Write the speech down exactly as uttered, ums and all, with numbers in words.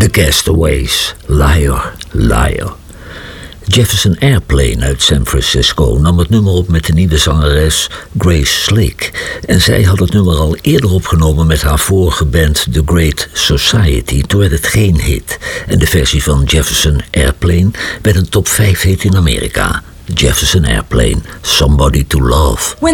The Castaways, Liar, Liar. Jefferson Airplane uit San Francisco nam het nummer op met de nieuwe zangeres Grace Slick. En zij had het nummer al eerder opgenomen met haar vorige band The Great Society. Toen werd het geen hit. En de versie van Jefferson Airplane werd een top vijf hit in Amerika. Jefferson Airplane, Somebody to Love. When